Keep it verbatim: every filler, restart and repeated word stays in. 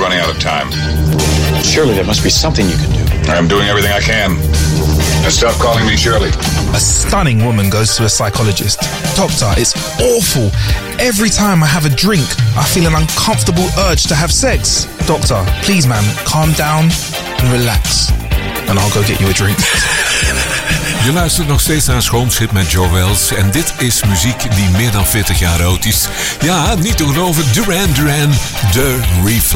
running out of time. Surely there must be something you can do. I'm doing everything I can. And stop calling me Shirley. A stunning woman goes to a psychologist. Doctor, it's awful. Every time I have a drink, I feel an uncomfortable urge to have sex. Doctor, please ma'am, calm down and relax. And I'll go get you a drink. Je luistert nog steeds naar Schoonschip met Joe Wells. En dit is muziek die meer dan veertig jaar oud is. Ja, niet te geloven, Duran Duran, The Reflex.